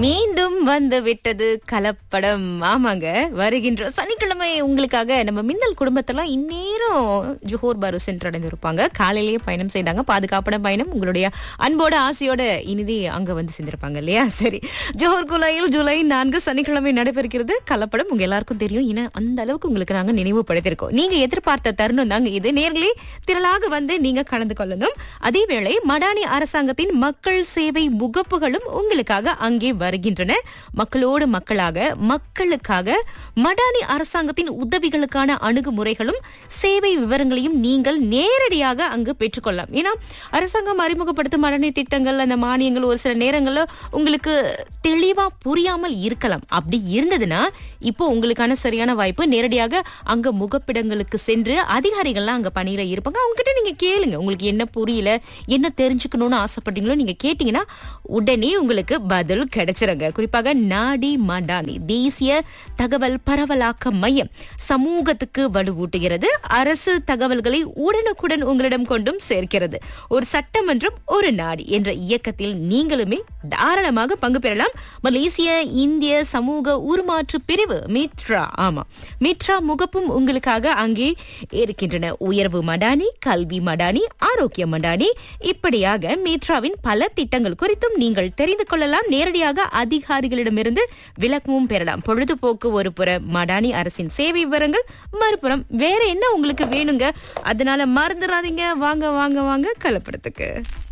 மீண்டும் வந்து விட்டது கலப்படம். ஆமாங்க, வருகின்ற சனிக்கிழமை உங்களுக்காக நம்ம மின்னல் குடும்பத்தெல்லாம் இந்நேரம் ஜோஹர் பாரு சென்றடைந்திருப்பாங்க. காலையிலேயே பயணம் செய்தாங்க. பாதுகாப்பான பயணம். உங்களுடைய அன்போட ஆசையோட இனிதி அங்க வந்து செஞ்சிருப்பாங்க இல்லையா? சரி, ஜோஹர் குலாயில் ஜூலை 4 சனிக்கிழமை நடைபெறுகிறது கலப்படம். உங்க எல்லாருக்கும் தெரியும். ஏன்னா அந்த அளவுக்கு உங்களுக்கு நாங்க நினைவுபடுத்திருக்கோம். நீங்க எதிர்பார்த்த தருணம் தாங்க இது. நேர்களே திரளாக வந்து நீங்க கலந்து கொள்ளணும். அதேவேளை மடானி அரசாங்கத்தின் மக்கள் சேவை முகப்புகளும் உங்களுக்காக அங்கே வருகின்றன. மக்களோடு மக்களாக, மக்களுக்காக மடானி அரசாங்கத்தின் உதவிகளுக்கான அணுகுமுறைகளும் சேவை விவரங்களையும் நீங்கள் நேரடியாக அங்கு பெற்றுக்கொள்ளலாம். ஏன்னா அரசாங்கம் அறிமுகப்படுத்தும் மடானி திட்டங்கள், அந்த மானியங்கள் ஒரு சில நேரங்கள்ல உங்களுக்கு தெளிவா புரியாமல் இருக்கலாம். அப்படி இருந்ததுன்னா இப்போ உங்களுக்கான சரியான வாய்ப்பு. நேரடியாக அங்க முகப்பிடங்களுக்கு சென்று அதிகாரிகள்லாம் அங்க பணியில இருப்பாங்க. அவங்க கிட்ட நீங்க கேளுங்க. உங்களுக்கு என்ன புரியல, என்ன தெரிஞ்சுக்கணும்னு ஆசைப்பட்டீங்களோ நீங்க கேட்டீங்கன்னா உடனே உங்களுக்கு பதில் கிடைச்சிருங்க. குறிப்பாக நாடி மடானி தேசிய தகவல் பரவலாக்க மையம் சமூகத்துக்கு வலுவூட்டுகிறது. அரசு தகவல்களை உடனுக்குடன் உங்களிடம் கொண்டும் சேர்க்கிறது. ஒரு சட்டமன்றம் ஒரு நாடி என்ற இயக்கத்தில் நீங்களுமே தாராளமாக பங்கு பெறலாம். மலேசிய இந்திய சமூக உருமாற்று பிரிவு மித்ரா, ஆமா மித்ரா முகப்பும் உங்களுக்காக அங்கே இருக்கின்றன. உயர்வு மடானி, கல்வி மடானி, ஆரோக்கிய மடானி, இப்படியாக மித்ராவின் பல திட்டங்கள் குறித்தும் நீங்கள் தெரிந்து கொள்ளலாம். நேரடியாக அதிகாரிகளிடமிருந்து விளக்கமும் பெறலாம். பொழுதுபோக்கு ஒரு புறம், மடானி அரசின் சேவை விவரங்கள் மறுபுறம். வேற என்ன உங்களுக்கு வேணுங்க? அதனால மறந்துடாதீங்க. வாங்க வாங்க வாங்க கலப்படத்துக்கு.